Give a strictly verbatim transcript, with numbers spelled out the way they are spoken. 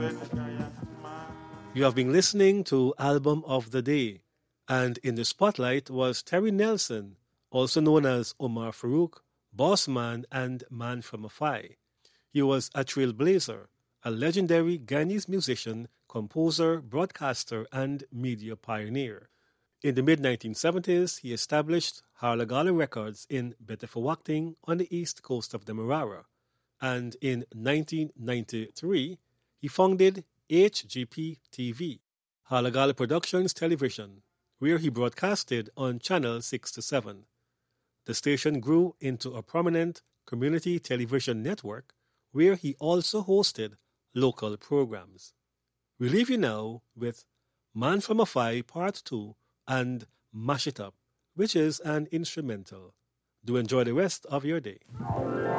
You have been listening to Album of the Day, and in the spotlight was Terry Nelson, also known as Omar Farouk, Boss Man and Man from Afai. He was a trailblazer, a legendary Ghanese musician, composer, broadcaster, and media pioneer. In the mid nineteen seventies, he established Harlagala Records in Betefawakting on the east coast of Demerara, and in nineteen ninety-three, he founded H G P T V, Harlagala Productions Television, where he broadcasted on Channel six to seven. The station grew into a prominent community television network where he also hosted local programs. We leave you now with Man from Afai Part two and Mash It Up, which is an instrumental. Do enjoy the rest of your day.